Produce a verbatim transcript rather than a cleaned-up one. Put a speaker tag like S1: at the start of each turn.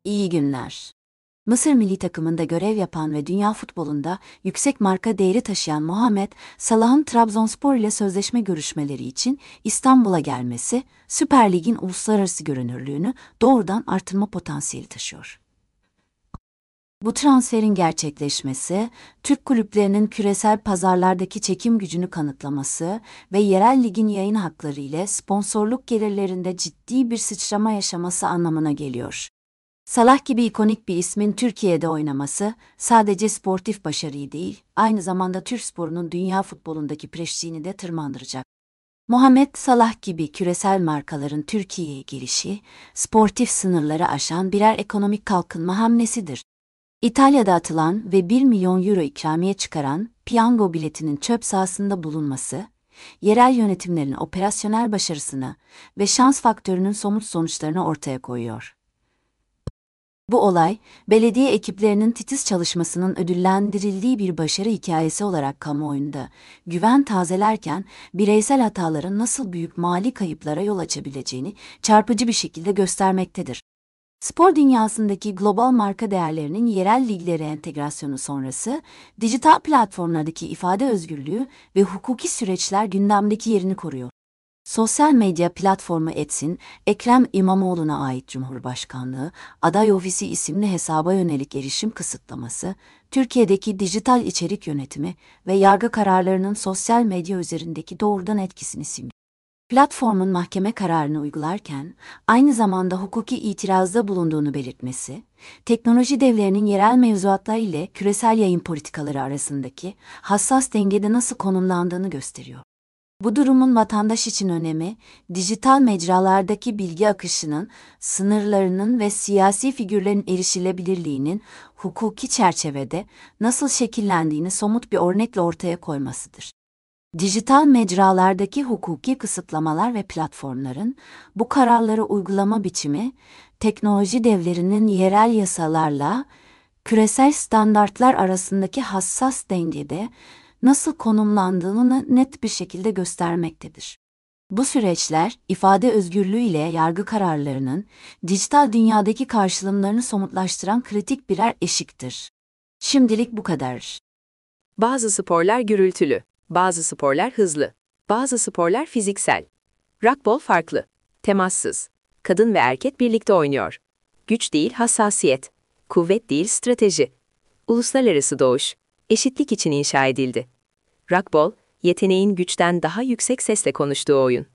S1: İyi günler. Mısır milli takımında görev yapan ve dünya futbolunda yüksek marka değeri taşıyan Muhammed Salah'ın Trabzonspor ile sözleşme görüşmeleri için İstanbul'a gelmesi, Süper Lig'in uluslararası görünürlüğünü doğrudan artırma potansiyeli taşıyor. Bu transferin gerçekleşmesi, Türk kulüplerinin küresel pazarlardaki çekim gücünü kanıtlaması ve yerel ligin yayın hakları ile sponsorluk gelirlerinde ciddi bir sıçrama yaşaması anlamına geliyor. Salah gibi ikonik bir ismin Türkiye'de oynaması sadece sportif başarıyı değil, aynı zamanda Türk sporunun dünya futbolundaki prestijini de tırmandıracak. Muhammed Salah gibi küresel markaların Türkiye'ye girişi, sportif sınırları aşan birer ekonomik kalkınma hamlesidir. İtalya'da atılan ve bir milyon euro ikramiye çıkaran piyango biletinin çöp sahasında bulunması, yerel yönetimlerin operasyonel başarısını ve şans faktörünün somut sonuçlarını ortaya koyuyor. Bu olay, belediye ekiplerinin titiz çalışmasının ödüllendirildiği bir başarı hikayesi olarak kamuoyunda güven tazelerken, bireysel hataların nasıl büyük mali kayıplara yol açabileceğini çarpıcı bir şekilde göstermektedir. Spor dünyasındaki global marka değerlerinin yerel liglere entegrasyonu sonrası, dijital platformlardaki ifade özgürlüğü ve hukuki süreçler gündemdeki yerini koruyor. Sosyal medya platformu X'in, Ekrem İmamoğlu'na ait Cumhurbaşkanlığı Aday Ofisi isimli hesaba yönelik erişim kısıtlaması, Türkiye'deki dijital içerik yönetimi ve yargı kararlarının sosyal medya üzerindeki doğrudan etkisini simgeliyor. Platformun mahkeme kararını uygularken, aynı zamanda hukuki itirazda bulunduğunu belirtmesi, teknoloji devlerinin yerel mevzuatlar ile küresel yayın politikaları arasındaki hassas dengede nasıl konumlandığını gösteriyor. Bu durumun vatandaş için önemi, dijital mecralardaki bilgi akışının, sınırlarının ve siyasi figürlerin erişilebilirliğinin hukuki çerçevede nasıl şekillendiğini somut bir örnekle ortaya koymasıdır. Dijital mecralardaki hukuki kısıtlamalar ve platformların bu kararları uygulama biçimi, teknoloji devlerinin yerel yasalarla küresel standartlar arasındaki hassas dengede nasıl konumlandığını net bir şekilde göstermektedir. Bu süreçler, ifade özgürlüğü ile yargı kararlarının dijital dünyadaki karşılımlarını somutlaştıran kritik birer eşiktir. Şimdilik bu kadar.
S2: Bazı sporlar gürültülü, bazı sporlar hızlı, bazı sporlar fiziksel. Rugby farklı, temassız. Kadın ve erkek birlikte oynuyor. Güç değil hassasiyet, kuvvet değil strateji. Uluslararası doğuş, eşitlik için inşa edildi. Rugby, yeteneğin güçten daha yüksek sesle konuştuğu oyun.